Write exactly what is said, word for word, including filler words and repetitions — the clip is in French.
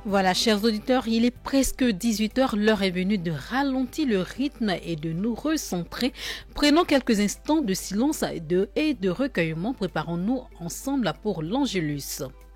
Voilà, chers auditeurs, il est presque dix-huit heures, l'heure est venue de ralentir le rythme et de nous recentrer. Prenons quelques instants de silence et de, et de recueillement, préparons-nous ensemble pour l'Angélus.